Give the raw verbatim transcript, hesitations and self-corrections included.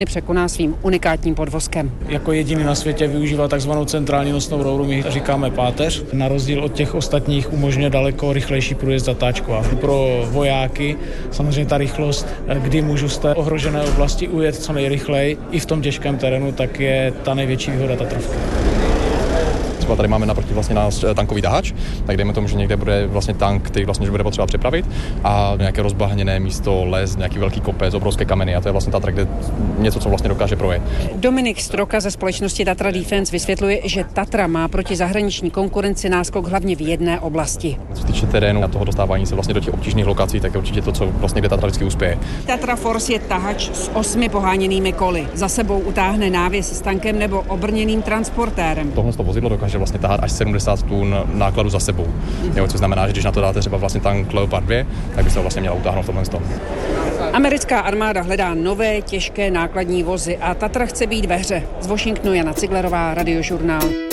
překoná svým unikátním podvozkem. Jako jediný na světě využívá takzvanou centrální nosnou rouru, my říkáme páteř. Na rozdíl od těch ostatních umožňuje daleko rychlejší průjezd zatáčkou. A pro vojáky samozřejmě ta rychlost, kdy můžu z té ohrožené oblasti ujet co nejrychleji i v tom těžkém terénu, tak je ta největší výhoda Tatrovky. Třeba tady máme naproti vlastně nás tankový tahač, tak dejme tomu, že někde bude vlastně tank, který vlastně bude potřeba přepravit a nějaké rozbahněné místo, les, nějaký velký kopec, obrovské kameny a to je vlastně Tatra, kde něco, co vlastně dokáže projet. Dominik Stroka ze společnosti Tatra Defence vysvětluje, že Tatra má proti zahraniční konkurenci náskok hlavně v jedné oblasti. Co se týče terénu a toho dostávání se vlastně do těch obtížných lokací, tak je určitě to, co vlastně kde Tatra vždycky uspěje. Tatra Force je tahač s osmi poháněnými koly. Za sebou utáhne návěs s tankem nebo obrněným transportérem. Tohle to vozidlo dokáže vlastně tahat až sedmdesát tun nákladu za sebou. Jo, což znamená, že když na to dáte třeba vlastně tank Leopard dva, tak byste ho vlastně měla utáhnout v tomhle tom. Americká armáda hledá nové těžké nákladní vozy a Tatra chce být ve hře. Z Washingtonu Jana Ciglerová, Radiožurnál.